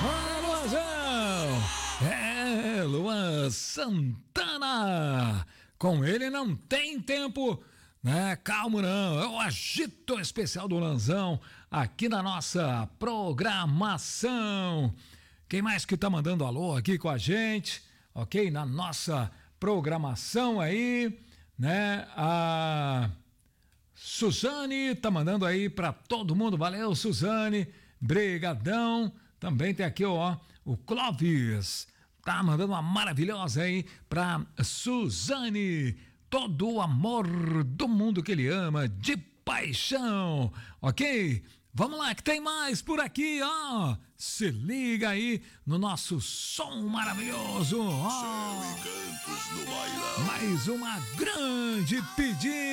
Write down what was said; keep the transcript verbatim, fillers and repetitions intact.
Bora, Luanzão! É, Luan Santana! Com ele não tem tempo, né? Calma não, é o agito especial do Luanzão aqui na nossa programação. Quem mais que tá mandando alô aqui com a gente, ok? Na nossa programação aí, né? A Suzane tá mandando aí pra todo mundo, valeu Suzane, brigadão. Também tem aqui, ó, o Clóvis, tá mandando uma maravilhosa aí pra Suzane, todo o amor do mundo que ele ama, de paixão, ok? Vamos lá, que tem mais por aqui, ó, se liga aí no nosso som maravilhoso, ó, mais uma grande pedida.